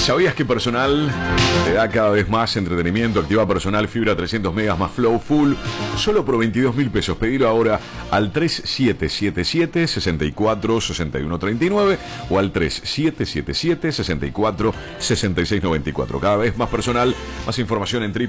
¿Sabías que Personal te da cada vez más entretenimiento? Activa Personal Fibra 300 megas más Flow Full solo por 22.000 pesos. Pedilo ahora al 3777-646139 o al 3777-646694. Cada vez más Personal. Más información en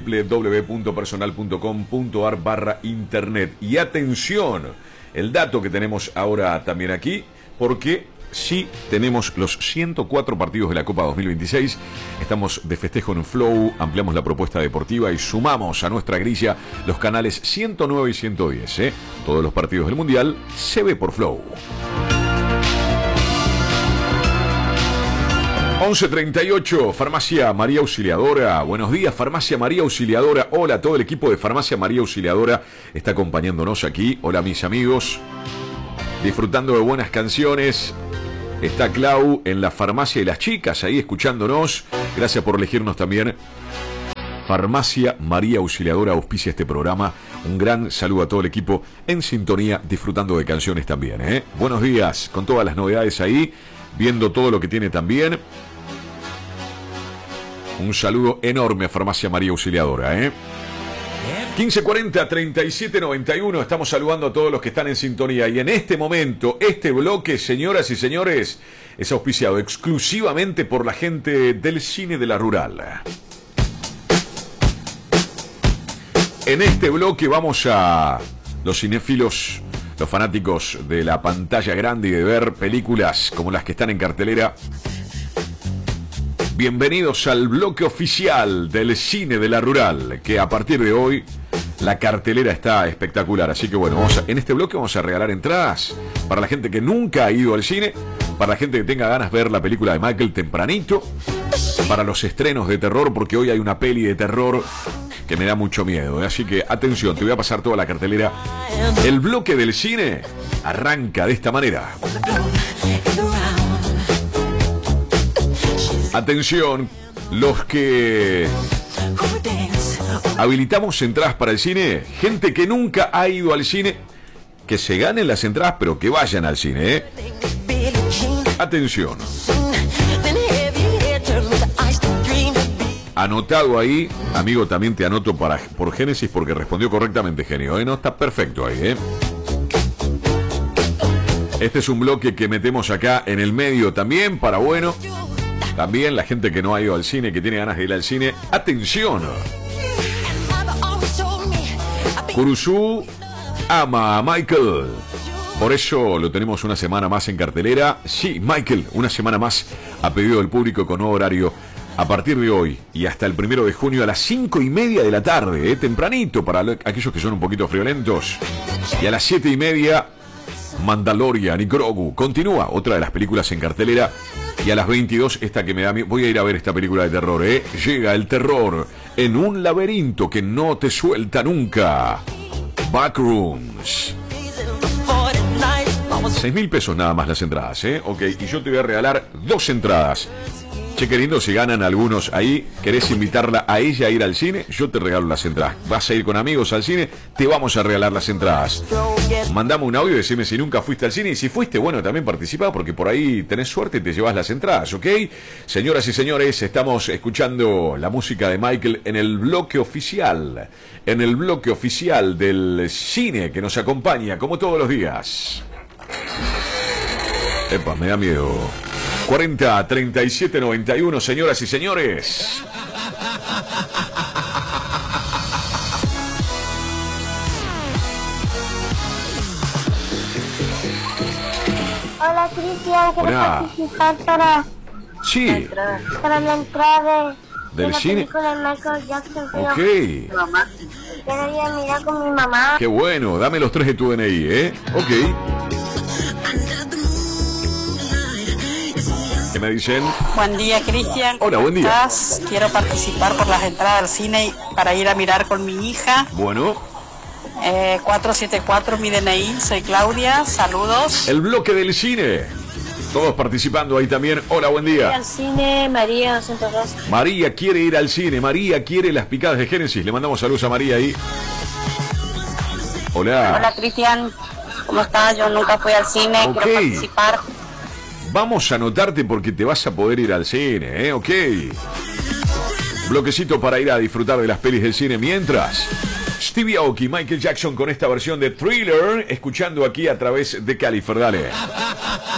www.personal.com.ar/internet. Y atención, el dato que tenemos ahora también aquí, porque sí tenemos los 104 partidos de la Copa 2026. Estamos de festejo en Flow, ampliamos la propuesta deportiva y sumamos a nuestra grilla los canales 109 y 110. Todos los partidos del Mundial se ve por Flow. 11:38, Farmacia María Auxiliadora. Buenos días, Farmacia María Auxiliadora. Hola, todo el equipo de Farmacia María Auxiliadora está acompañándonos aquí. Hola, mis amigos. Disfrutando de buenas canciones. Está Clau en la Farmacia y las chicas ahí escuchándonos. Gracias por elegirnos también. Farmacia María Auxiliadora auspicia este programa. Un gran saludo a todo el equipo en sintonía, disfrutando de canciones también. Buenos días, con todas las novedades ahí, viendo todo lo que tiene también. Un saludo enorme a Farmacia María Auxiliadora. 1540-3791, estamos saludando a todos los que están en sintonía. Y en este momento, este bloque, señoras y señores, es auspiciado exclusivamente por la gente del cine de la Rural. En este bloque vamos a los cinéfilos, los fanáticos de la pantalla grande y de ver películas como las que están en cartelera. Bienvenidos al bloque oficial del cine de la Rural, que a partir de hoy la cartelera está espectacular. Así que bueno, en este bloque vamos a regalar entradas para la gente que nunca ha ido al cine, para la gente que tenga ganas de ver la película de Michael tempranito, para los estrenos de terror, porque hoy hay una peli de terror que me da mucho miedo. Así que atención, te voy a pasar toda la cartelera. El bloque del cine arranca de esta manera. Atención, los que habilitamos entradas para el cine, gente que nunca ha ido al cine, que se ganen las entradas, pero que vayan al cine. Atención. Anotado ahí, amigo, también te anoto por Génesis porque respondió correctamente, genio. No, está perfecto ahí, Este es un bloque que metemos acá en el medio también para, bueno, también la gente que no ha ido al cine, que tiene ganas de ir al cine. ¡Atención! Curuzú ama a Michael. Por eso lo tenemos una semana más en cartelera. Sí, Michael, una semana más a pedido del público con nuevo horario. A partir de hoy y hasta el 1 de junio a las 5:30 de la tarde. Tempranito para aquellos que son un poquito friolentos. Y a las 7:30... Mandalorian y Grogu. Continúa otra de las películas en cartelera. Y a las 22, esta que me da miedo. Voy a ir a ver esta película de terror, Llega el terror en un laberinto que no te suelta nunca. Backrooms. 6.000 pesos nada más las entradas, Ok, y yo te voy a regalar 2 entradas. Che, querido, si ganan algunos ahí, querés invitarla a ella a ir al cine, yo te regalo las entradas. Vas a ir con amigos al cine, te vamos a regalar las entradas. Mandame un audio y decime si nunca fuiste al cine. Y si fuiste, bueno, también participa porque por ahí tenés suerte y te llevas las entradas, ¿ok? Señoras y señores, estamos escuchando la música de Michael en el bloque oficial. En el bloque oficial del cine que nos acompaña, como todos los días. Epa, me da miedo. 40-37-91, señoras y señores. Hola, Cristian, quiero participar para... Sí. Para la entrada del cine. De Michael Jackson. Ok. Quiero ir a mirar con mi mamá. Qué bueno, dame los 3 de tu DNI, Ok. ¿Qué me dicen? Buen día, Cristian. Hola, buen día. Quiero participar por las entradas al cine para ir a mirar con mi hija. Bueno. 474 mi DNI, soy Claudia, saludos. El bloque del cine. Todos participando ahí también. Hola, buen día. Al cine, María 202. María quiere ir al cine, María quiere las picadas de Génesis. Le mandamos saludos a María ahí. Hola. Hola, Cristian. ¿Cómo estás? Yo nunca fui al cine, quiero participar. Vamos a anotarte porque te vas a poder ir al cine, ¿eh? Ok. Bloquecito para ir a disfrutar de las pelis del cine mientras. Stevie Aoki, Michael Jackson con esta versión de Thriller, escuchando aquí a través de Califer. Dale.